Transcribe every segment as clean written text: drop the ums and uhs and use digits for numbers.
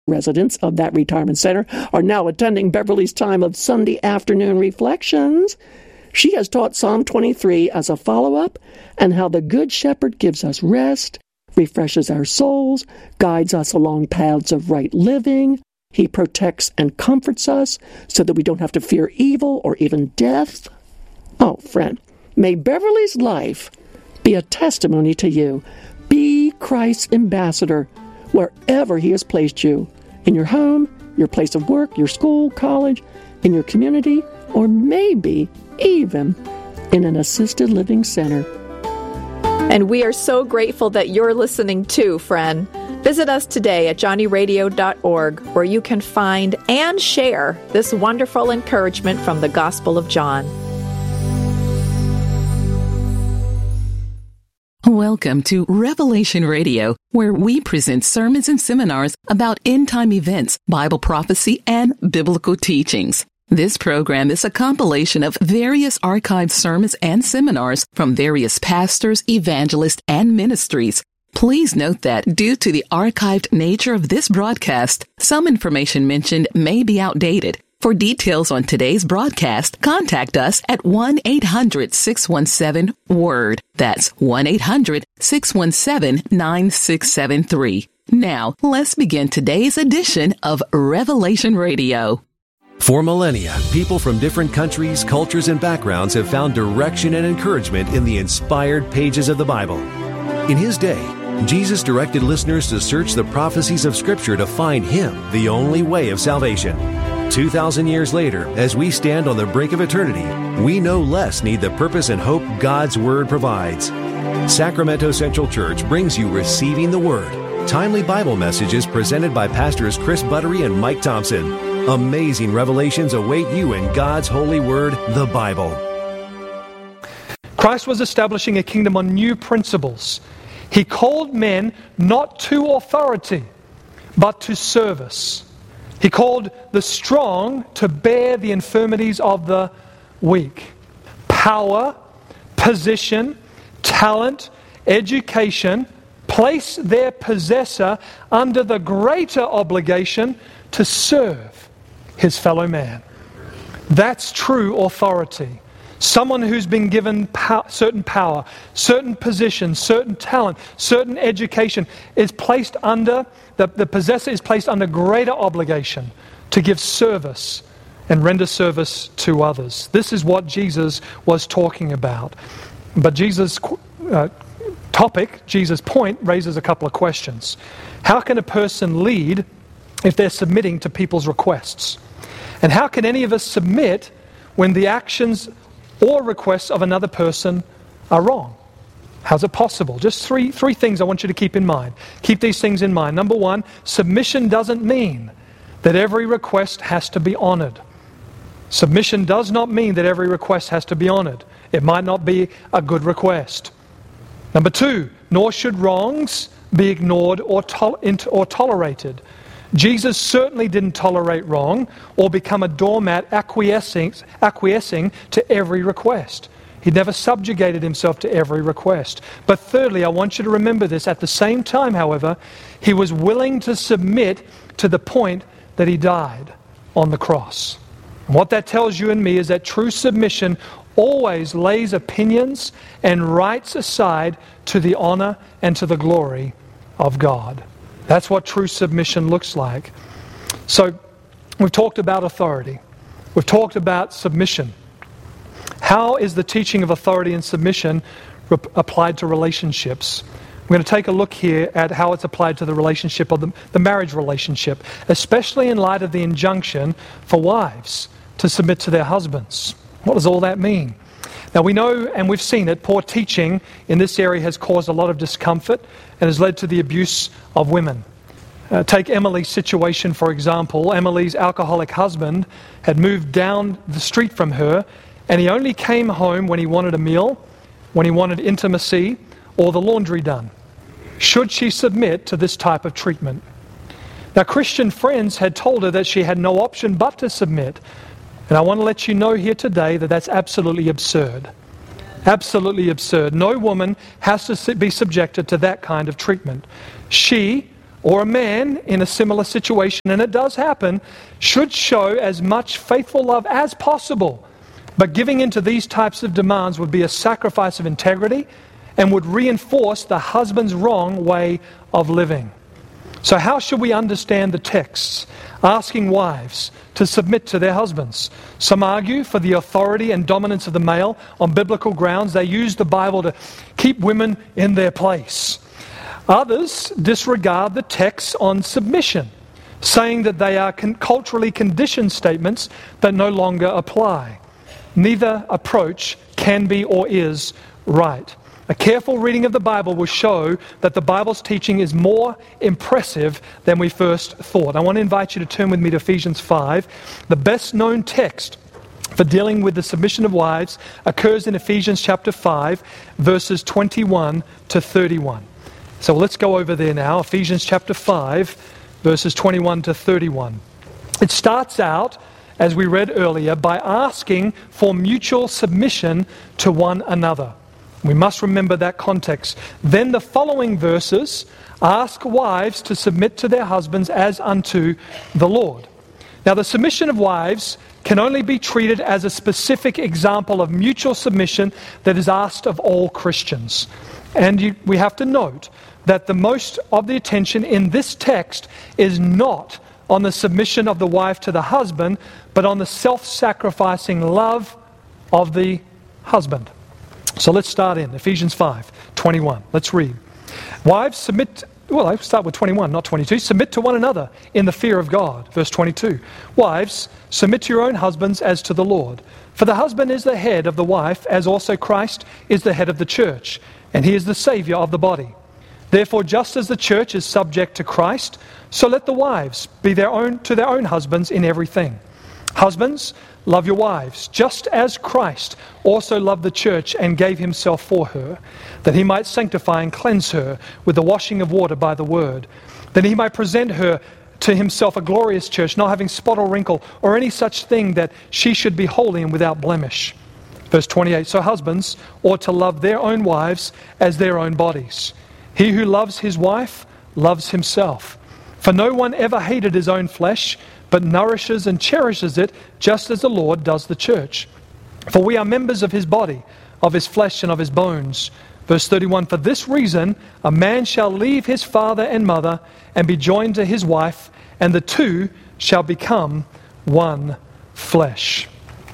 Residents of that retirement center are now attending Beverly's time of Sunday afternoon reflections. She has taught Psalm 23 as a follow-up and how the Good Shepherd gives us rest, refreshes our souls, guides us along paths of right living. He protects and comforts us so that we don't have to fear evil or even death. Oh, friend, may Beverly's life be a testimony to you. Be Christ's ambassador wherever He has placed you, in your home, your place of work, your school, college, in your community, or maybe even in an assisted living center. And we are so grateful that you're listening too, friend. Visit us today at johnnyradio.org, where you can find and share this wonderful encouragement from the Gospel of John. Welcome to Revelation Radio, where we present sermons and seminars about end-time events, Bible prophecy, and biblical teachings. This program is a compilation of various archived sermons and seminars from various pastors, evangelists, and ministries. Please note that due to the archived nature of this broadcast, some information mentioned may be outdated. For details on today's broadcast, contact us at 1-800-617-WORD. That's 1-800-617-9673. Now, let's begin today's edition of Revelation Radio. For millennia, people from different countries, cultures, and backgrounds have found direction and encouragement in the inspired pages of the Bible. In His day, Jesus directed listeners to search the prophecies of Scripture to find Him, the only way of salvation. 2,000 years later, as we stand on the brink of eternity, we no less need the purpose and hope God's Word provides. Sacramento Central Church brings you Receiving the Word, timely Bible messages presented by Pastors Chris Buttery and Mike Thompson. Amazing revelations await you in God's holy Word, the Bible. Christ was establishing a kingdom on new principles. He called men not to authority, but to service. He called the strong to bear the infirmities of the weak. Power, position, talent, education place their possessor under the greater obligation to serve his fellow man. That's true authority. Someone who's been given certain power, certain position, certain talent, certain education is placed under, the possessor is placed under greater obligation to give service and render service to others. This is what Jesus was talking about. But Jesus' topic, Jesus' point, raises a couple of questions. How can a person lead if they're submitting to people's requests? And how can any of us submit when the actions or requests of another person are wrong? How's it possible? Just three things I want you to keep in mind. Keep these things in mind. Number one, submission doesn't mean that every request has to be honored. Submission does not mean that every request has to be honored. It might not be a good request. Number two, nor should wrongs be ignored or tolerated. Jesus certainly didn't tolerate wrong or become a doormat acquiescing to every request. He never subjugated himself to every request. But thirdly, I want you to remember this. At the same time, however, he was willing to submit to the point that he died on the cross. And what that tells you and me is that true submission always lays opinions and rights aside to the honor and to the glory of God. That's what true submission looks like. So, we've talked about authority. We've talked about submission. How is the teaching of authority and submission applied to relationships? We're going to take a look here at how it's applied to the relationship of the marriage relationship, especially in light of the injunction for wives to submit to their husbands. What does all that mean? Now we know, and we've seen it, poor teaching in this area has caused a lot of discomfort and has led to the abuse of women. Take Emily's situation, for example. Emily's alcoholic husband had moved down the street from her, and he only came home when he wanted a meal, when he wanted intimacy, or the laundry done. Should she submit to this type of treatment? Now, Christian friends had told her that she had no option but to submit. And I want to let you know here today that that's absolutely absurd. Absolutely absurd. No woman has to be subjected to that kind of treatment. She, or a man in a similar situation, and it does happen, should show as much faithful love as possible. But giving into these types of demands would be a sacrifice of integrity and would reinforce the husband's wrong way of living. So how should we understand the texts asking wives to submit to their husbands? Some argue for the authority and dominance of the male on biblical grounds. They use the Bible to keep women in their place. Others disregard the texts on submission, saying that they are culturally conditioned statements that no longer apply. Neither approach can be or is right. A careful reading of the Bible will show that the Bible's teaching is more impressive than we first thought. I want to invite you to turn with me to Ephesians 5. The best known text for dealing with the submission of wives occurs in Ephesians chapter 5, verses 21 to 31. So let's go over there now. Ephesians chapter 5, verses 21 to 31. It starts out, as we read earlier, by asking for mutual submission to one another. We must remember that context. Then the following verses ask wives to submit to their husbands as unto the Lord. Now, the submission of wives can only be treated as a specific example of mutual submission that is asked of all Christians. And we have to note that the most of the attention in this text is not on the submission of the wife to the husband, but on the self-sacrificing love of the husband. So let's start in Ephesians 5:21. Let's read. Wives, submit. Well, I start with 21, not 22. Submit to one another in the fear of God. Verse 22. Wives, submit to your own husbands as to the Lord. For the husband is the head of the wife, as also Christ is the head of the church, and he is the Savior of the body. Therefore, just as the church is subject to Christ, so let the wives be to their own husbands in everything. Husbands, love your wives, just as Christ also loved the church and gave himself for her, that he might sanctify and cleanse her with the washing of water by the word, that he might present her to himself a glorious church, not having spot or wrinkle or any such thing, that she should be holy and without blemish. Verse 28, so husbands ought to love their own wives as their own bodies. He who loves his wife loves himself. For no one ever hated his own flesh, but nourishes and cherishes it, just as the Lord does the church. For we are members of his body, of his flesh and of his bones. Verse 31, for this reason a man shall leave his father and mother and be joined to his wife, and the two shall become one flesh.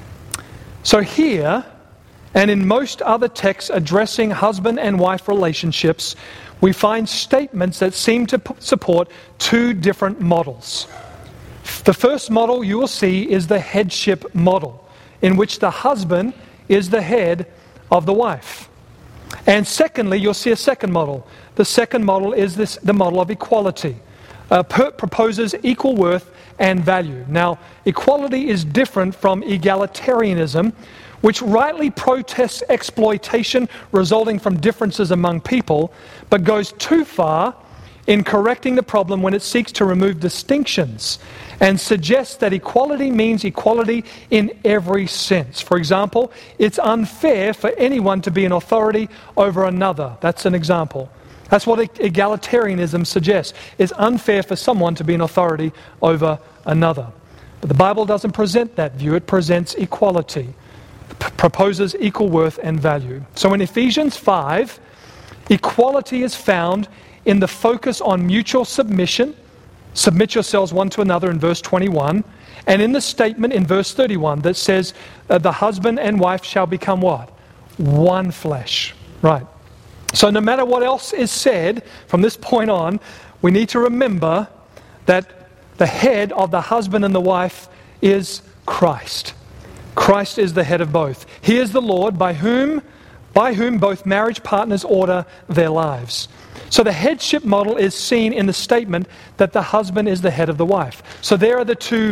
So here, and in most other texts addressing husband and wife relationships, we find statements that seem to support two different models. The first model you will see is the headship model, in which the husband is the head of the wife. And secondly, you'll see a second model. The second model is the model of equality. Proposes equal worth and value. Now, equality is different from egalitarianism, which rightly protests exploitation resulting from differences among people, but goes too far in correcting the problem when it seeks to remove distinctions and suggests that equality means equality in every sense. For example, it's unfair for anyone to be an authority over another. That's an example. That's what egalitarianism suggests. It's unfair for someone to be an authority over another. But the Bible doesn't present that view. It presents equality. Proposes equal worth and value. So in Ephesians 5, equality is found in the focus on mutual submission. Submit yourselves one to another in verse 21. And in the statement in verse 31 that says the husband and wife shall become what? One flesh. Right. So no matter what else is said from this point on, we need to remember that the head of the husband and the wife is Christ. Christ is the head of both. He is the Lord by whom both marriage partners order their lives. So the headship model is seen in the statement that the husband is the head of the wife. So there are the two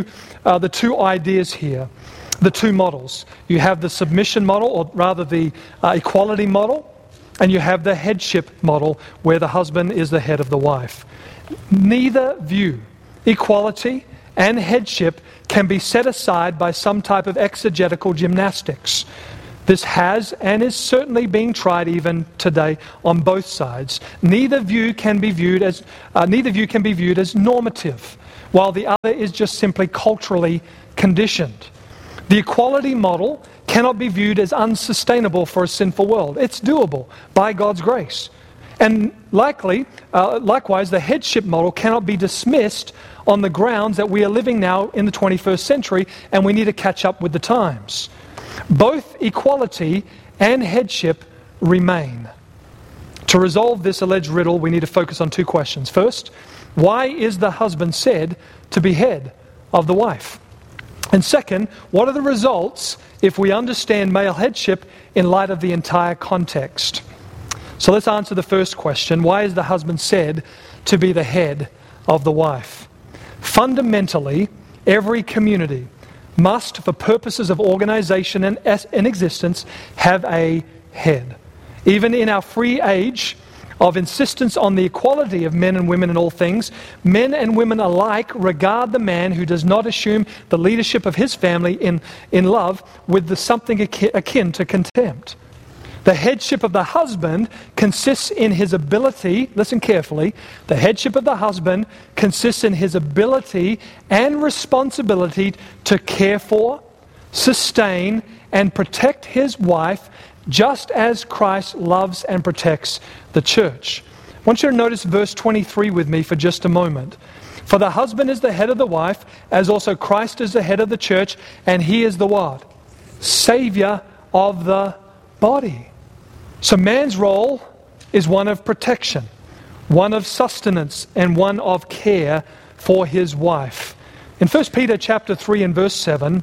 ideas here, the two models. You have the submission model, or rather the equality model, and you have the headship model where the husband is the head of the wife. Neither view, equality and headship, can be set aside by some type of exegetical gymnastics. This has and is certainly being tried even today on both sides. Neither view can be viewed as normative, while the other is just simply culturally conditioned. The equality model cannot be viewed as unsustainable for a sinful world. It's doable by God's grace. And likewise, the headship model cannot be dismissed on the grounds that we are living now in the 21st century and we need to catch up with the times. Both equality and headship remain. To resolve this alleged riddle, we need to focus on two questions. First, why is the husband said to be head of the wife? And second, what are the results if we understand male headship in light of the entire context? So let's answer the first question. Why is the husband said to be the head of the wife? Fundamentally, every community must, for purposes of organization and existence, have a head. Even in our free age of insistence on the equality of men and women in all things, men and women alike regard the man who does not assume the leadership of his family in love with something akin to contempt. The headship of the husband consists in his ability, listen carefully, the headship of the husband consists in his ability and responsibility to care for, sustain, and protect his wife, just as Christ loves and protects the church. I want you to notice verse 23 with me for just a moment. For the husband is the head of the wife, as also Christ is the head of the church, and he is the what? Savior of the body. So man's role is one of protection, one of sustenance, and one of care for his wife. In 1 Peter chapter 3 and verse 7,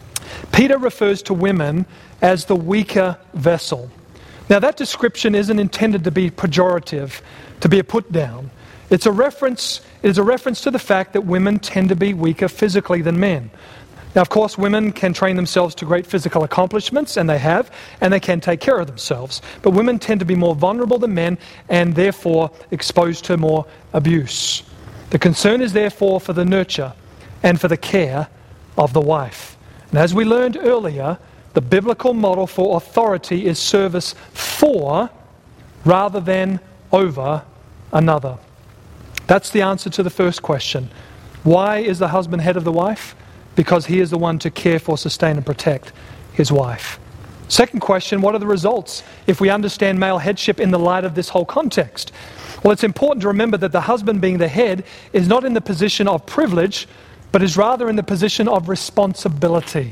Peter refers to women as the weaker vessel. Now that description isn't intended to be pejorative, to be a put down. It is a reference to the fact that women tend to be weaker physically than men. Now, of course, women can train themselves to great physical accomplishments, and they have, and they can take care of themselves. But women tend to be more vulnerable than men, and therefore exposed to more abuse. The concern is therefore for the nurture and for the care of the wife. And as we learned earlier, the biblical model for authority is service for rather than over another. That's the answer to the first question. Why is the husband head of the wife? Because he is the one to care for, sustain, and protect his wife. Second question, what are the results if we understand male headship in the light of this whole context? Well, it's important to remember that the husband being the head is not in the position of privilege, but is rather in the position of responsibility.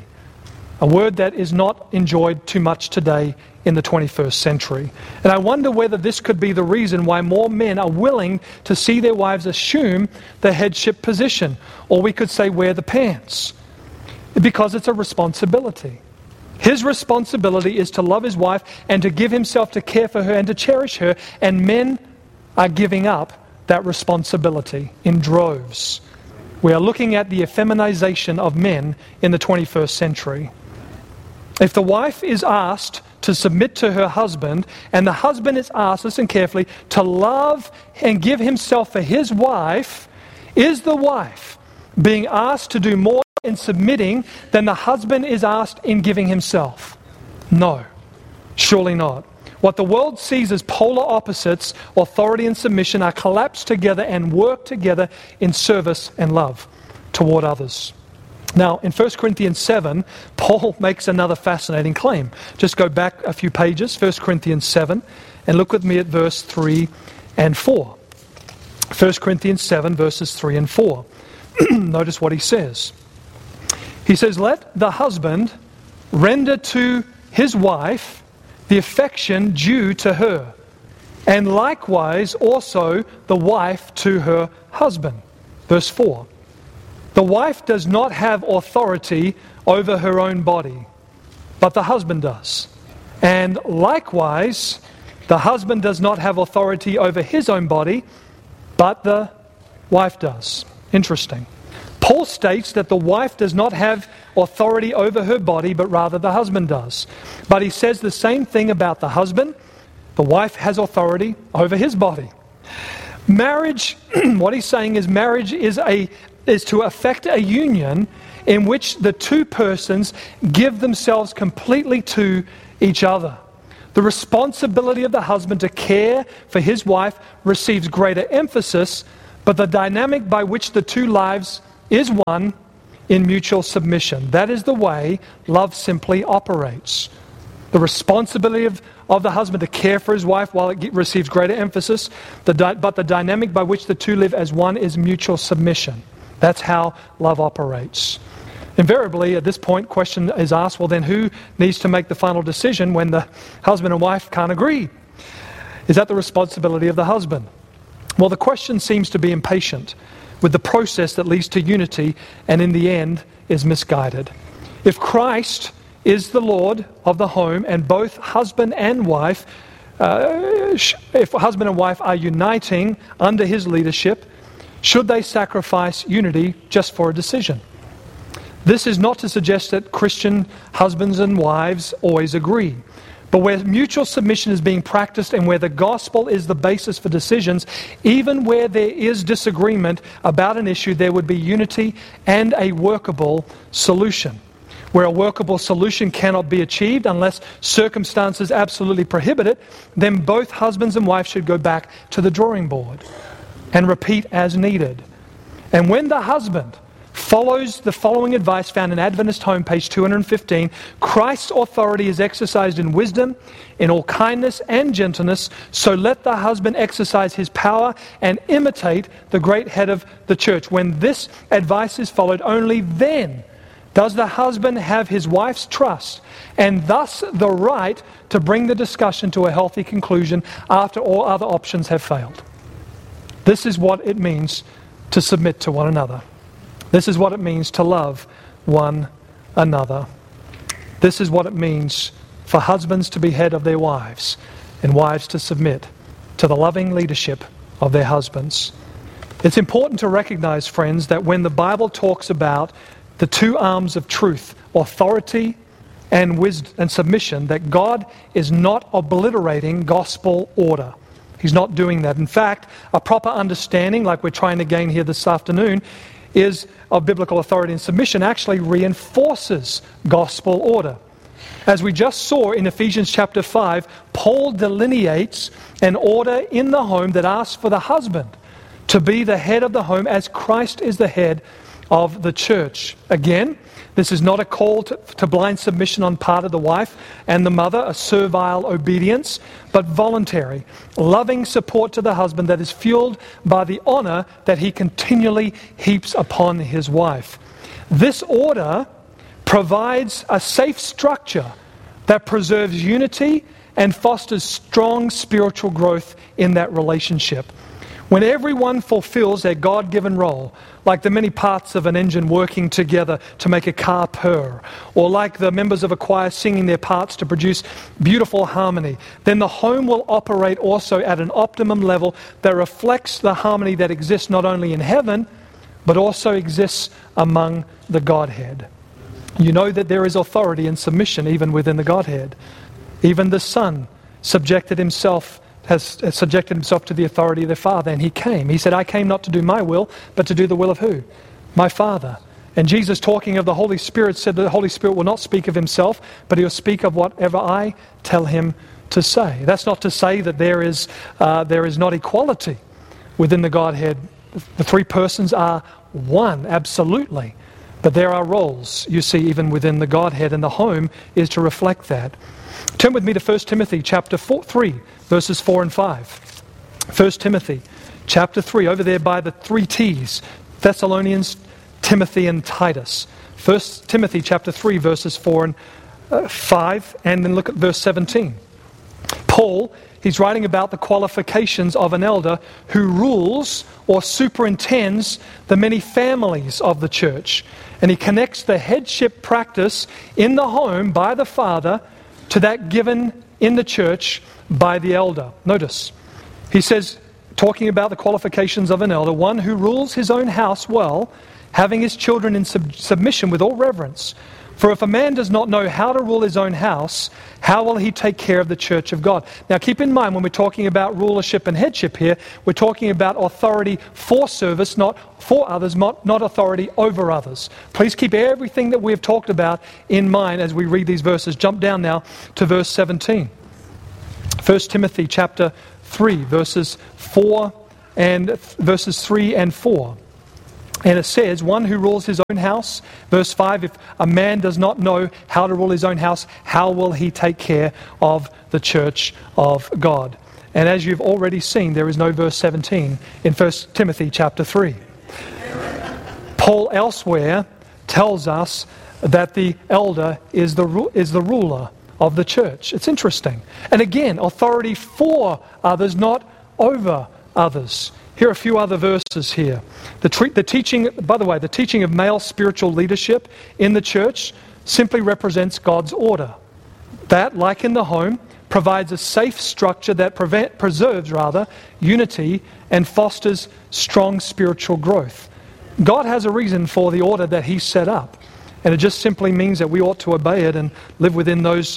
A word that is not enjoyed too much today in the 21st century. And I wonder whether this could be the reason why more men are willing to see their wives assume the headship position, or we could say wear the pants. Because it's a responsibility. His responsibility is to love his wife and to give himself to care for her and to cherish her, and men are giving up that responsibility in droves. We are looking at the effeminization of men in the 21st century. If the wife is asked to submit to her husband, and the husband is asked, listen carefully, to love and give himself for his wife, is the wife being asked to do more in submitting than the husband is asked in giving himself? No, surely not. What the world sees as polar opposites, authority and submission, are collapsed together and work together in service and love toward others. Now, in 1 Corinthians 7, Paul makes another fascinating claim. Just go back a few pages, 1 Corinthians 7, and look with me at verse 3 and 4. 1 Corinthians 7, verses 3 and 4. Notice what he says. He says, let the husband render to his wife the affection due to her, and likewise also the wife to her husband. Verse 4. The wife does not have authority over her own body, but the husband does. And likewise, the husband does not have authority over his own body, but the wife does. Interesting. Paul states that the wife does not have authority over her body, but rather the husband does. But he says the same thing about the husband. The wife has authority over his body. Marriage, what he's saying is marriage is is to effect a union in which the two persons give themselves completely to each other. The responsibility of the husband to care for his wife receives greater emphasis, but the dynamic by which the two lives is one in mutual submission. That is the way love simply operates. The responsibility of the husband to care for his wife while it receives greater emphasis, but the dynamic by which the two live as one is mutual submission. That's how love operates. Invariably, at this point, question is asked, well then who needs to make the final decision when the husband and wife can't agree? Is that the responsibility of the husband? Well, the question seems to be impatient with the process that leads to unity and in the end is misguided. If Christ is the Lord of the home and both husband and wife, if husband and wife are uniting under his leadership, should they sacrifice unity just for a decision? This is not to suggest that Christian husbands and wives always agree. But where mutual submission is being practiced and where the gospel is the basis for decisions, even where there is disagreement about an issue, there would be unity and a workable solution. Where a workable solution cannot be achieved unless circumstances absolutely prohibit it, then both husbands and wives should go back to the drawing board and repeat as needed. And when the husband follows the following advice found in Adventist Home, page 215, Christ's authority is exercised in wisdom, in all kindness and gentleness, so let the husband exercise his power and imitate the great head of the church. When this advice is followed, only then does the husband have his wife's trust and thus the right to bring the discussion to a healthy conclusion after all other options have failed. This is what it means to submit to one another. This is what it means to love one another. This is what it means for husbands to be head of their wives and wives to submit to the loving leadership of their husbands. It's important to recognize, friends, that when the Bible talks about the two arms of truth, authority and wisdom and submission, that God is not obliterating gospel order. He's not doing that. In fact, a proper understanding, like we're trying to gain here this afternoon, is of biblical authority and submission actually reinforces gospel order. As we just saw in Ephesians chapter 5, Paul delineates an order in the home that asks for the husband to be the head of the home as Christ is the head of the church. Again, this is not a call to blind submission on part of the wife and the mother, a servile obedience, but voluntary, loving support to the husband that is fueled by the honor that he continually heaps upon his wife. This order provides a safe structure that preserves unity and fosters strong spiritual growth in that relationship. When everyone fulfills their God-given role, like the many parts of an engine working together to make a car purr, or like the members of a choir singing their parts to produce beautiful harmony, then the home will operate also at an optimum level that reflects the harmony that exists not only in heaven, but also exists among the Godhead. You know that there is authority and submission even within the Godhead. Even the Son has subjected himself to the authority of the Father, and he came. He said, I came not to do my will, but to do the will of who? My Father. And Jesus, talking of the Holy Spirit, said that the Holy Spirit will not speak of himself, but he will speak of whatever I tell him to say. That's not to say that there is not equality within the Godhead. The three persons are one, absolutely. But there are roles, you see, even within the Godhead, and the home is to reflect that. Turn with me to 1 Timothy chapter 3, verses 4 and 5. 1 Timothy chapter 3, over there by the three T's, Thessalonians, Timothy, and Titus. 1 Timothy chapter 3, verses 4 and 5, and then look at verse 17. Paul, he's writing about the qualifications of an elder who rules or superintends the many families of the church. And he connects the headship practice in the home by the father to that given in the church by the elder. Notice, he says, talking about the qualifications of an elder, one who rules his own house well, having his children in submission with all reverence. For if a man does not know how to rule his own house, how will he take care of the church of God? Now keep in mind, when we're talking about rulership and headship here, we're talking about authority for service, not for others, not authority over others. Please keep everything that we have talked about in mind as we read these verses. Jump down now to verse 17. 1 Timothy chapter 3, verses 3 and 4. And it says, one who rules his own house, verse 5, if a man does not know how to rule his own house, how will he take care of the church of God? And as you've already seen, there is no verse 17 in 1 Timothy chapter 3. Paul elsewhere tells us that the elder is the ruler of the church. It's interesting. And again, authority for others, not over others. Here are a few other verses here. The teaching, by the way, the teaching of male spiritual leadership in the church simply represents God's order. That, like in the home, provides a safe structure that preserves unity and fosters strong spiritual growth. God has a reason for the order that He set up, and it just simply means that we ought to obey it and live within those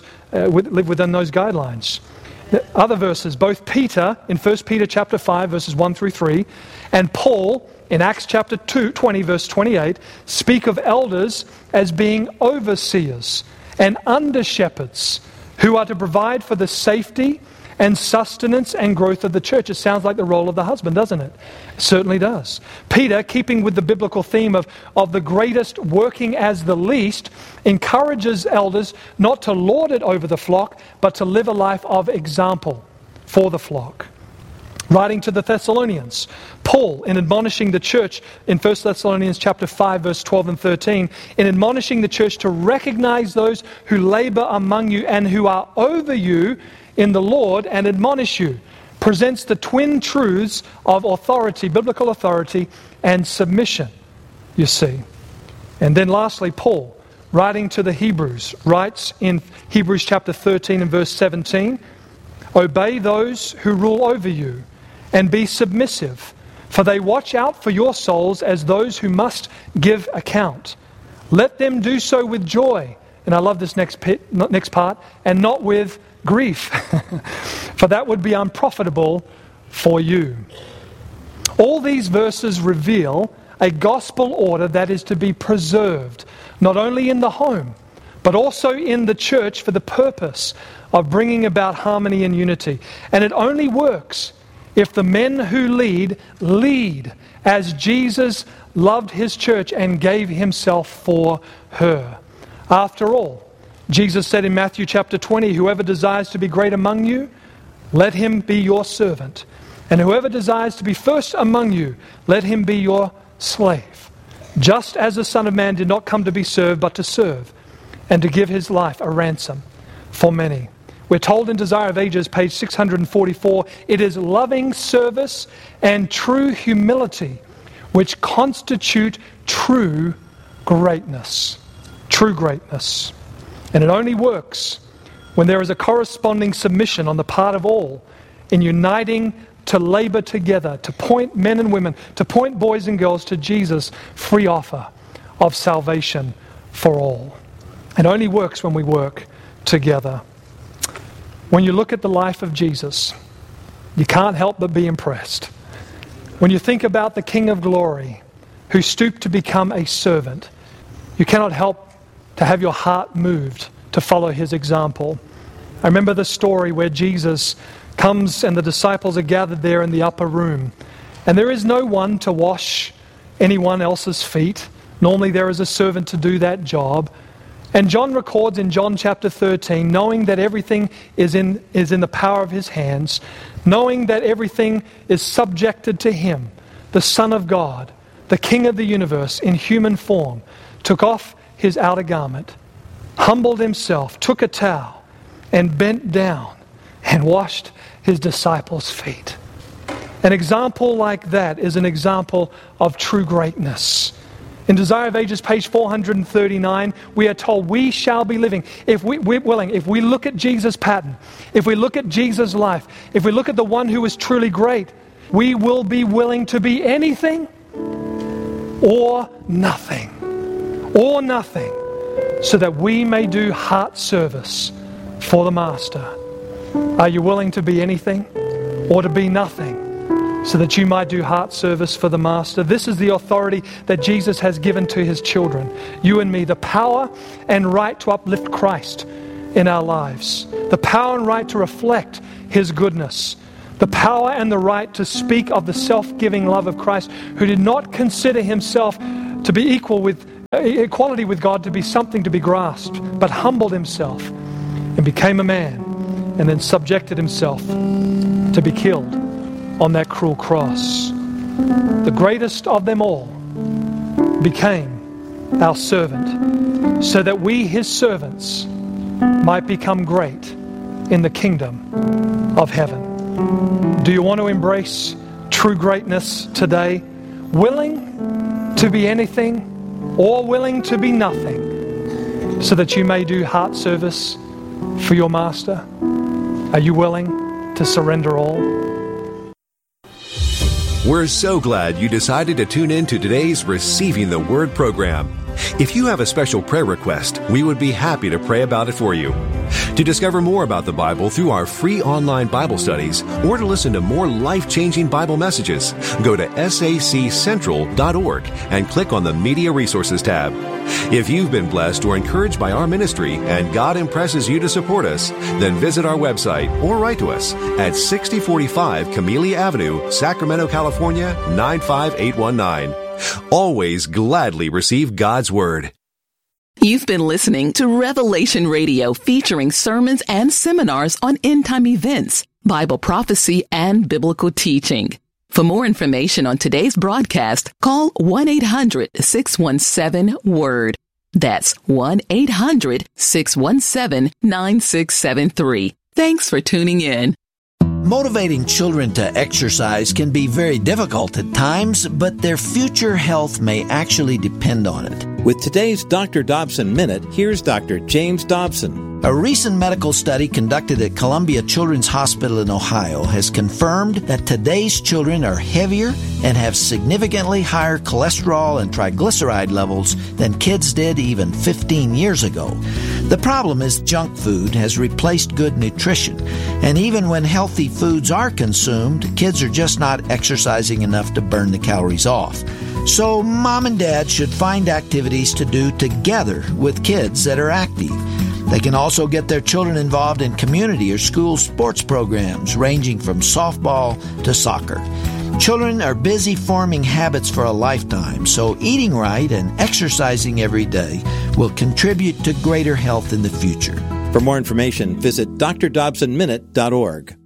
guidelines. Other verses, both Peter in 1 Peter chapter 5 verses 1 through 3 and Paul in Acts chapter 20 verse 28 speak of elders as being overseers and under shepherds who are to provide for the safety and sustenance and growth of the church. It sounds like the role of the husband, doesn't it? It certainly does. Peter, keeping with the biblical theme of the greatest working as the least, encourages elders not to lord it over the flock, but to live a life of example for the flock. Writing to the Thessalonians, Paul, in admonishing the church in 1 Thessalonians chapter 5, verse 12 and 13, in admonishing the church to recognize those who labor among you and who are over you in the Lord and admonish you, presents the twin truths of authority, biblical authority, and submission, you see. And then lastly, Paul, writing to the Hebrews, writes in Hebrews chapter 13 and verse 17, obey those who rule over you, and be submissive, for they watch out for your souls as those who must give account. Let them do so with joy, and I love this next part, and not with grief, for that would be unprofitable for you. All these verses reveal a gospel order that is to be preserved, not only in the home, but also in the church for the purpose of bringing about harmony and unity. And it only works if the men who lead as Jesus loved His church and gave Himself for her. After all, Jesus said in Matthew chapter 20, whoever desires to be great among you, let him be your servant. And whoever desires to be first among you, let him be your slave. Just as the Son of Man did not come to be served, but to serve, and to give His life a ransom for many. We're told in Desire of Ages, page 644, it is loving service and true humility which constitute true greatness. True greatness. And it only works when there is a corresponding submission on the part of all in uniting to labor together, to point men and women, to point boys and girls to Jesus' free offer of salvation for all. It only works when we work together. When you look at the life of Jesus, you can't help but be impressed. When you think about the King of Glory who stooped to become a servant, you cannot help to have your heart moved to follow His example. I remember the story where Jesus comes and the disciples are gathered there in the upper room, and there is no one to wash anyone else's feet. Normally there is a servant to do that job. And John records in John chapter 13, knowing that everything is in the power of His hands, knowing that everything is subjected to Him, the Son of God, the King of the universe in human form, took off His outer garment, humbled Himself, took a towel, and bent down and washed His disciples' feet. An example like that is an example of true greatness. In Desire of Ages, page 439, we are told we shall be living. If we're willing, if we look at Jesus' pattern, if we look at Jesus' life, if we look at the one who is truly great, we will be willing to be anything or nothing. Or nothing. so that we may do heart service for the Master. Are you willing to be anything or to be nothing so that you might do heart service for the Master? This is the authority that Jesus has given to His children, you and me, the power and right to uplift Christ in our lives, the power and right to reflect His goodness, the power and the right to speak of the self-giving love of Christ, who did not consider Himself to be equality with God to be something to be grasped, but humbled Himself and became a man, and then subjected Himself to be killed on that cruel cross. The greatest of them all became our servant, so that we, His servants, might become great in the kingdom of heaven. Do you want to embrace true greatness today? Willing to be anything or willing to be nothing, so that you may do heart service for your Master? Are you willing to surrender all? We're so glad you decided to tune in to today's Receiving the Word program. If you have a special prayer request, we would be happy to pray about it for you. To discover more about the Bible through our free online Bible studies, or to listen to more life-changing Bible messages, go to saccentral.org and click on the Media Resources tab. If you've been blessed or encouraged by our ministry and God impresses you to support us, then visit our website or write to us at 6045 Camellia Avenue, Sacramento, California, 95819. Always gladly receive God's Word. You've been listening to Revelation Radio, featuring sermons and seminars on end-time events, Bible prophecy, and biblical teaching. For more information on today's broadcast, call 1-800-617-WORD. That's 1-800-617-9673. Thanks for tuning in. Motivating children to exercise can be very difficult at times, but their future health may actually depend on it. With today's Dr. Dobson Minute, here's Dr. James Dobson. A recent medical study conducted at Columbia Children's Hospital in Ohio has confirmed that today's children are heavier and have significantly higher cholesterol and triglyceride levels than kids did even 15 years ago. The problem is junk food has replaced good nutrition, and even when healthy foods are consumed, kids are just not exercising enough to burn the calories off. So mom and dad should find activities to do together with kids that are active. They can also get their children involved in community or school sports programs ranging from softball to soccer. Children are busy forming habits for a lifetime, so eating right and exercising every day will contribute to greater health in the future. For more information, visit drdobsonminute.org.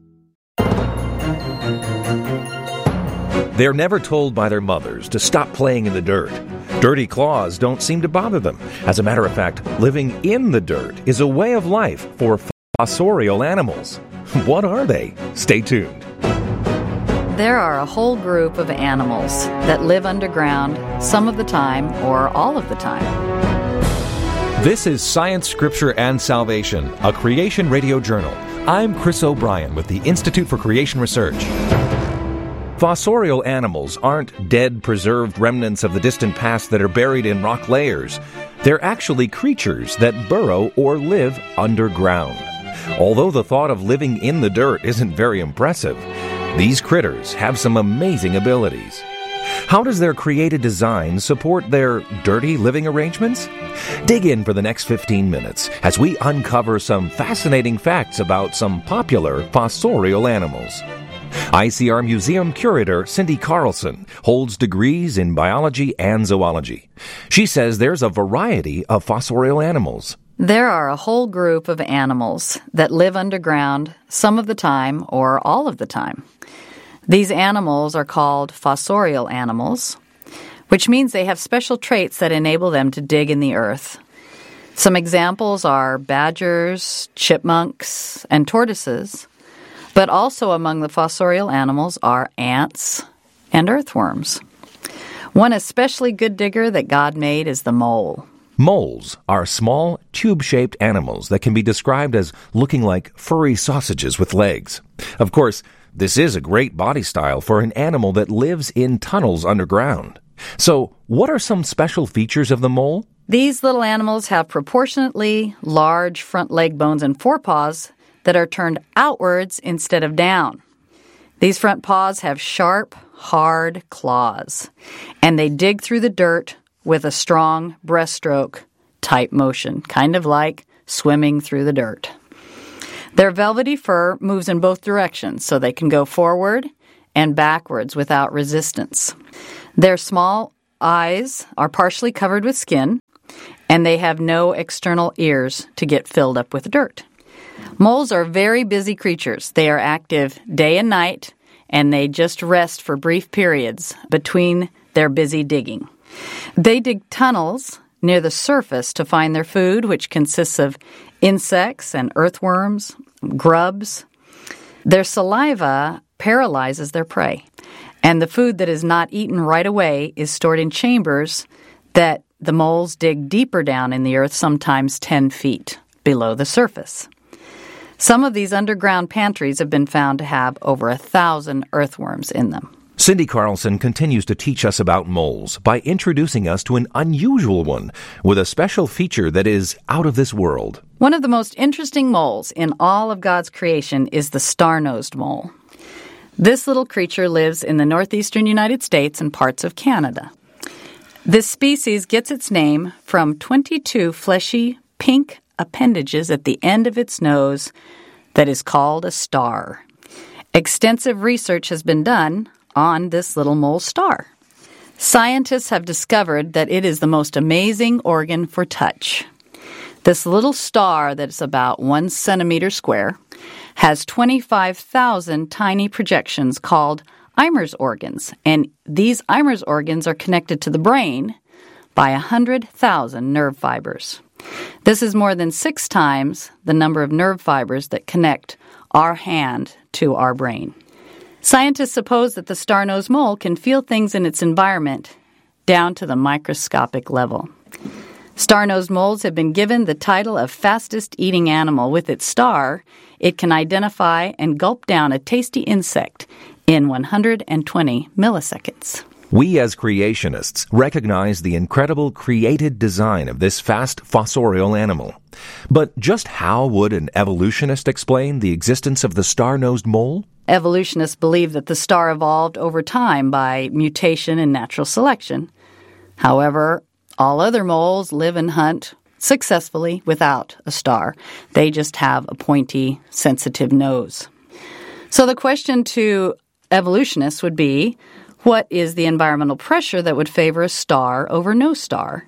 They're never told by their mothers to stop playing in the dirt. Dirty claws don't seem to bother them. As a matter of fact, living in the dirt is a way of life for fossorial animals. What are they? Stay tuned. There are a whole group of animals that live underground some of the time or all of the time. This is Science, Scripture, and Salvation, a Creation Radio journal. I'm Chris O'Brien with the Institute for Creation Research. Fossorial animals aren't dead, preserved remnants of the distant past that are buried in rock layers. They're actually creatures that burrow or live underground. Although the thought of living in the dirt isn't very impressive, these critters have some amazing abilities. How does their created design support their dirty living arrangements? Dig in for the next 15 minutes as we uncover some fascinating facts about some popular fossorial animals. ICR Museum Curator Cindy Carlson holds degrees in biology and zoology. She says there's a variety of fossorial animals. There are a whole group of animals that live underground some of the time or all of the time. These animals are called fossorial animals, which means they have special traits that enable them to dig in the earth. Some examples are badgers, chipmunks, and tortoises. But also among the fossorial animals are ants and earthworms. One especially good digger that God made is the mole. Moles are small, tube-shaped animals that can be described as looking like furry sausages with legs. Of course, this is a great body style for an animal that lives in tunnels underground. So, what are some special features of the mole? These little animals have proportionately large front leg bones and forepaws that are turned outwards instead of down. These front paws have sharp, hard claws, and they dig through the dirt with a strong breaststroke type motion, kind of like swimming through the dirt. Their velvety fur moves in both directions, so they can go forward and backwards without resistance. Their small eyes are partially covered with skin, and they have no external ears to get filled up with dirt. Moles are very busy creatures. They are active day and night, and they just rest for brief periods between their busy digging. They dig tunnels near the surface to find their food, which consists of insects and earthworms, grubs. Their saliva paralyzes their prey, and the food that is not eaten right away is stored in chambers that the moles dig deeper down in the earth, sometimes 10 feet below the surface. Some of these underground pantries have been found to have over 1,000 earthworms in them. Cindy Carlson continues to teach us about moles by introducing us to an unusual one with a special feature that is out of this world. One of the most interesting moles in all of God's creation is the star-nosed mole. This little creature lives in the northeastern United States and parts of Canada. This species gets its name from 22 fleshy, pink appendages at the end of its nose that is called a star. Extensive research has been done on this little mole star. Scientists have discovered that it is the most amazing organ for touch. This little star that is about 1 centimeter square has 25,000 tiny projections called Eimer's organs, and these Eimer's organs are connected to the brain by 100,000 nerve fibers. This is more than 6 times the number of nerve fibers that connect our hand to our brain. Scientists suppose that the star-nosed mole can feel things in its environment down to the microscopic level. Star-nosed moles have been given the title of fastest eating animal. With its star, it can identify and gulp down a tasty insect in 120 milliseconds. We as creationists recognize the incredible created design of this fast fossorial animal. But just how would an evolutionist explain the existence of the star-nosed mole? Evolutionists believe that the star evolved over time by mutation and natural selection. However, all other moles live and hunt successfully without a star. They just have a pointy, sensitive nose. So the question to evolutionists would be, what is the environmental pressure that would favor a star over no star?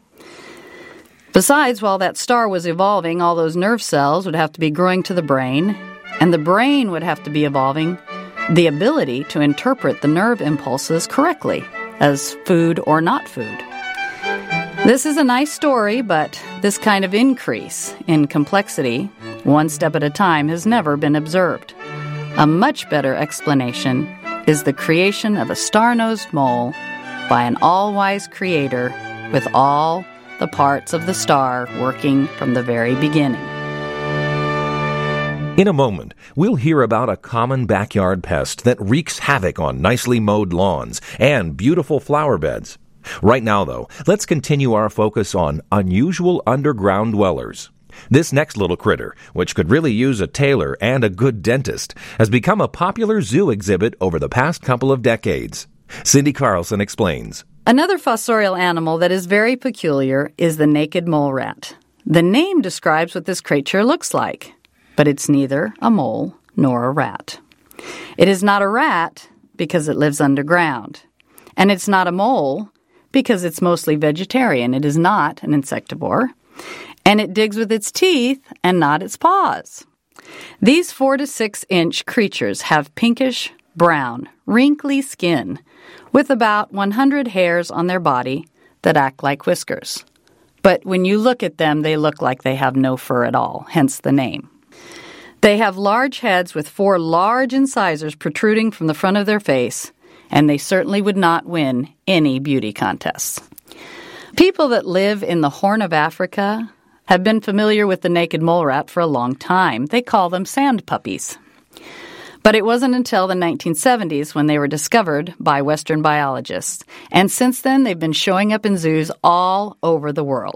Besides, while that star was evolving, all those nerve cells would have to be growing to the brain, and the brain would have to be evolving the ability to interpret the nerve impulses correctly as food or not food. This is a nice story, but this kind of increase in complexity, one step at a time, has never been observed. A much better explanation is the creation of a star-nosed mole by an all-wise creator with all the parts of the star working from the very beginning. In a moment, we'll hear about a common backyard pest that wreaks havoc on nicely mowed lawns and beautiful flower beds. Right now, though, let's continue our focus on unusual underground dwellers. This next little critter, which could really use a tailor and a good dentist, has become a popular zoo exhibit over the past couple of decades. Cindy Carlson explains. Another fossorial animal that is very peculiar is the naked mole rat. The name describes what this creature looks like, but it's neither a mole nor a rat. It is not a rat because it lives underground, and it's not a mole because it's mostly vegetarian. It is not an insectivore. And it digs with its teeth and not its paws. These 4 to 6 inch creatures have pinkish, brown, wrinkly skin with about 100 hairs on their body that act like whiskers. But when you look at them, they look like they have no fur at all, hence the name. They have large heads with 4 large incisors protruding from the front of their face, and they certainly would not win any beauty contests. People that live in the Horn of Africa have been familiar with the naked mole rat for a long time. They call them sand puppies. But it wasn't until the 1970s when they were discovered by Western biologists. And since then, they've been showing up in zoos all over the world.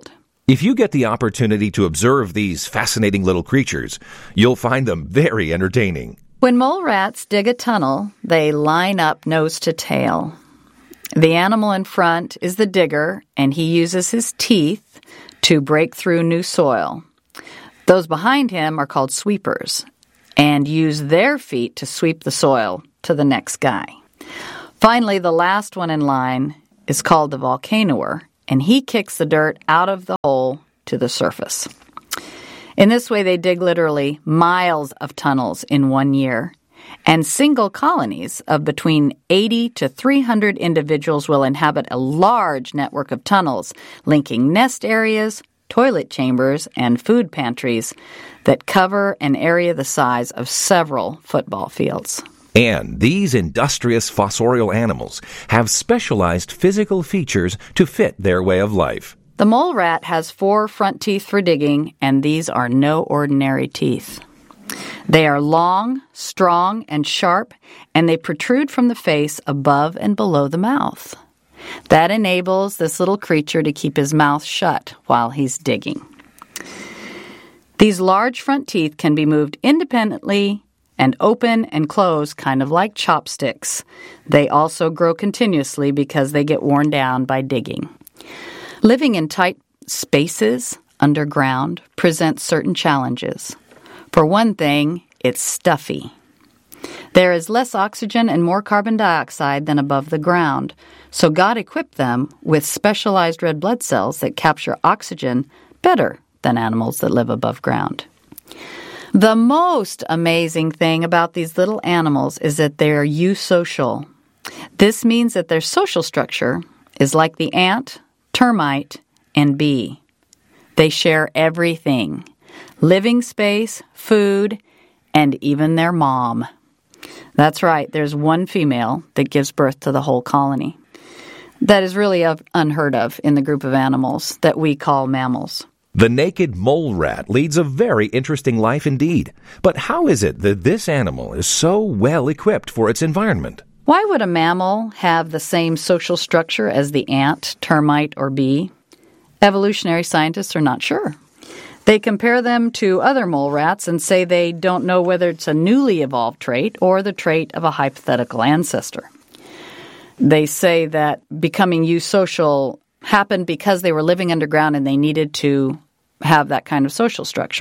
If you get the opportunity to observe these fascinating little creatures, you'll find them very entertaining. When mole rats dig a tunnel, they line up nose to tail. The animal in front is the digger, and he uses his teeth to break through new soil. Those behind him are called sweepers and use their feet to sweep the soil to the next guy. Finally, the last one in line is called the volcanoer, and he kicks the dirt out of the hole to the surface. In this way, they dig literally miles of tunnels in 1 year, and single colonies of between 80 to 300 individuals will inhabit a large network of tunnels linking nest areas, toilet chambers, and food pantries that cover an area the size of several football fields. And these industrious fossorial animals have specialized physical features to fit their way of life. The mole rat has 4 front teeth for digging, and these are no ordinary teeth. They are long, strong, and sharp, and they protrude from the face above and below the mouth. That enables this little creature to keep his mouth shut while he's digging. These large front teeth can be moved independently and open and close kind of like chopsticks. They also grow continuously because they get worn down by digging. Living in tight spaces underground presents certain challenges. For one thing, it's stuffy. There is less oxygen and more carbon dioxide than above the ground, so God equipped them with specialized red blood cells that capture oxygen better than animals that live above ground. The most amazing thing about these little animals is that they are eusocial. This means that their social structure is like the ant, termite, and bee. They share everything: living space, food, and even their mom. That's right, there's one female that gives birth to the whole colony. That is really unheard of in the group of animals that we call mammals. The naked mole rat leads a very interesting life indeed. But how is it that this animal is so well equipped for its environment? Why would a mammal have the same social structure as the ant, termite, or bee? Evolutionary scientists are not sure. They compare them to other mole rats and say they don't know whether it's a newly evolved trait or the trait of a hypothetical ancestor. They say that becoming eusocial happened because they were living underground and they needed to have that kind of social structure.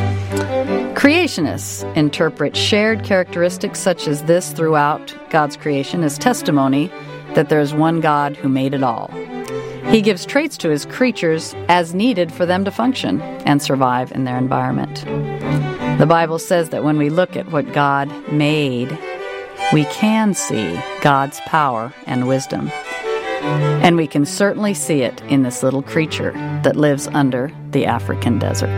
Creationists interpret shared characteristics such as this throughout God's creation as testimony that there is one God who made it all. He gives traits to his creatures as needed for them to function and survive in their environment. The Bible says that when we look at what God made, we can see God's power and wisdom. And we can certainly see it in this little creature that lives under the African desert.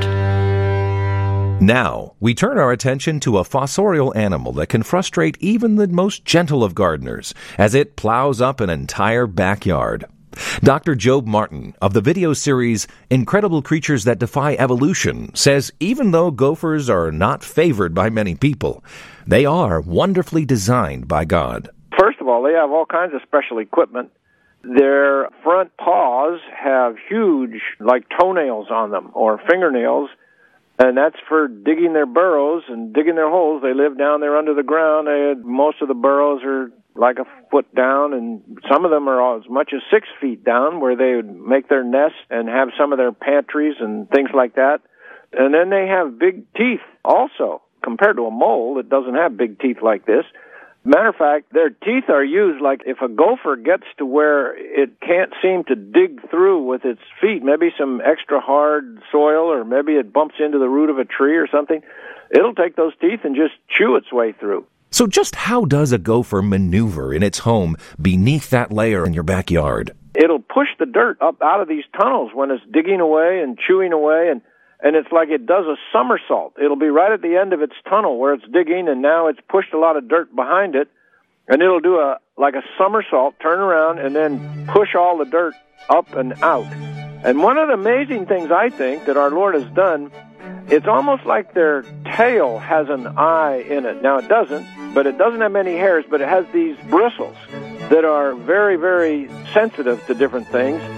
Now, we turn our attention to a fossorial animal that can frustrate even the most gentle of gardeners as it plows up an entire backyard. Dr. Job Martin of the video series Incredible Creatures That Defy Evolution says even though gophers are not favored by many people, they are wonderfully designed by God. First of all, they have all kinds of special equipment. Their front paws have huge, like toenails on them, or fingernails, and that's for digging their burrows and digging their holes. They live down there under the ground. Most of the burrows are like a foot down, and some of them are as much as 6 feet down, where they would make their nests and have some of their pantries and things like that. And then they have big teeth also, compared to a mole that doesn't have big teeth like this. Matter of fact, their teeth are used like if a gopher gets to where it can't seem to dig through with its feet, maybe some extra hard soil, or maybe it bumps into the root of a tree or something, it'll take those teeth and just chew its way through. So just how does a gopher maneuver in its home beneath that layer in your backyard? It'll push the dirt up out of these tunnels when it's digging away and chewing away, and it's like it does a somersault. It'll be right at the end of its tunnel where it's digging, and now it's pushed a lot of dirt behind it, and it'll do a somersault, turn around, and then push all the dirt up and out. And one of the amazing things, I think, that our Lord has done, it's almost like their tail has an eye in it. Now, it doesn't, but it doesn't have many hairs, but it has these bristles that are very, very sensitive to different things.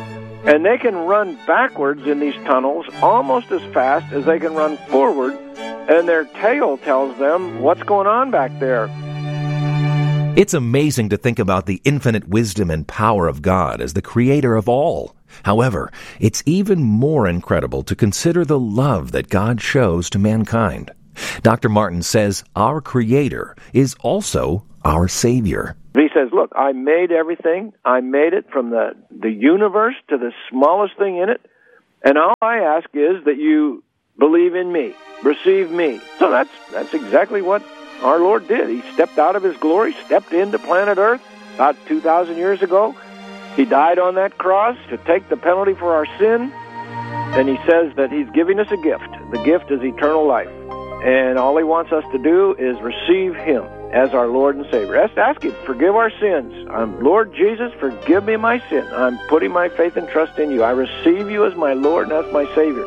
And they can run backwards in these tunnels almost as fast as they can run forward, and their tail tells them what's going on back there. It's amazing to think about the infinite wisdom and power of God as the creator of all. However, it's even more incredible to consider the love that God shows to mankind. Dr. Martin says our Creator is also our Savior. He says, look, I made everything. I made it from the universe to the smallest thing in it. And all I ask is that you believe in me, receive me. So that's exactly what our Lord did. He stepped out of His glory, stepped into planet Earth about 2,000 years ago. He died on that cross to take the penalty for our sin. And He says that He's giving us a gift. The gift is eternal life. And all He wants us to do is receive Him as our Lord and Savior. Ask Him, forgive our sins. Lord Jesus, forgive me my sin. I'm putting my faith and trust in you. I receive you as my Lord and as my Savior.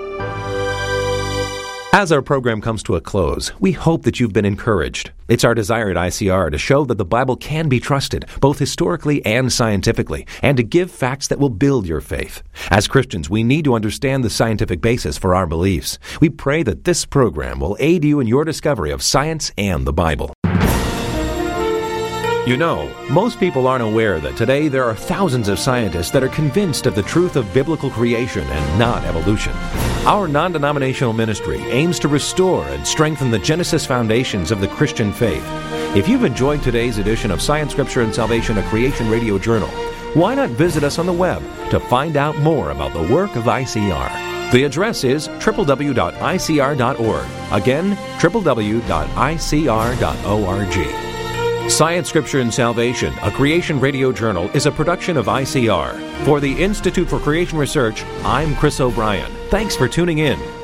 As our program comes to a close, we hope that you've been encouraged. It's our desire at ICR to show that the Bible can be trusted, both historically and scientifically, and to give facts that will build your faith. As Christians, we need to understand the scientific basis for our beliefs. We pray that this program will aid you in your discovery of science and the Bible. You know, most people aren't aware that today there are thousands of scientists that are convinced of the truth of biblical creation and not evolution. Our non-denominational ministry aims to restore and strengthen the Genesis foundations of the Christian faith. If you've enjoyed today's edition of Science, Scripture, and Salvation, a Creation Radio Journal, why not visit us on the web to find out more about the work of ICR? The address is www.icr.org. Again, www.icr.org. Science, Scripture, and Salvation, a Creation Radio Journal, is a production of ICR. For the Institute for Creation Research, I'm Chris O'Brien. Thanks for tuning in.